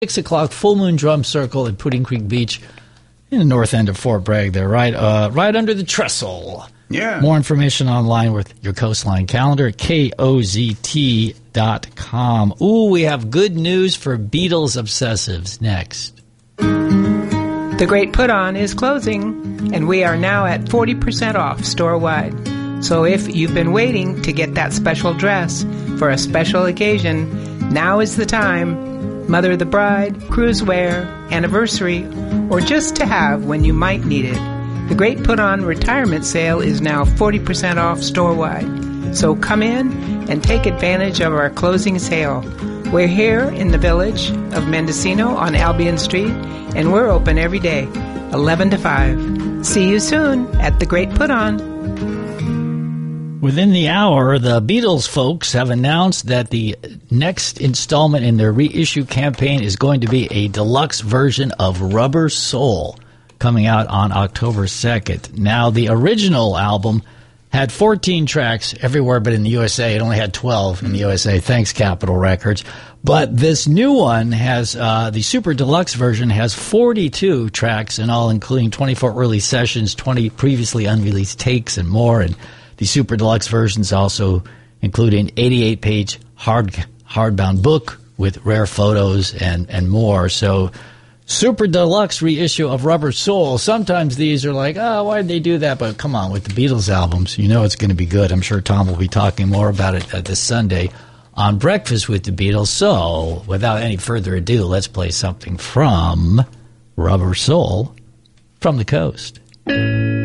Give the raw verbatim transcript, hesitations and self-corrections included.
six o'clock, Full Moon Drum Circle at Pudding Creek Beach in the north end of Fort Bragg. They're right, uh, right under the trestle. Yeah. More information online with your Coastline calendar at K O Z T dot com. Ooh, we have good news for Beatles obsessives next. The Great Put On is closing, and we are now at forty percent off store-wide. So if you've been waiting to get that special dress for a special occasion, now is the time. Mother of the bride, cruise wear, anniversary, or just to have when you might need it. The Great Put On retirement sale is now forty percent off store-wide. So come in and take advantage of our closing sale. We're here in the village of Mendocino on Albion Street, and we're open every day, eleven to five. See you soon at The Great Put On. Within the hour, the Beatles folks have announced that the next installment in their reissue campaign is going to be a deluxe version of Rubber Soul, coming out on October second. Now, the original album had fourteen tracks everywhere but in the U S A. It only had twelve in the U S A. Thanks, Capitol Records. But this new one has, uh, the super deluxe version has forty-two tracks in all, including twenty-four early sessions, twenty previously unreleased takes, and more. And the super deluxe versions also include an eighty-eight page hard hardbound book with rare photos and, and more. So, super deluxe reissue of Rubber Soul. Sometimes these are like, oh, why did they do that? But come on, with the Beatles albums, you know it's going to be good. I'm sure Tom will be talking more about it uh, this Sunday on Breakfast with the Beatles. So, without any further ado, let's play something from Rubber Soul from the coast.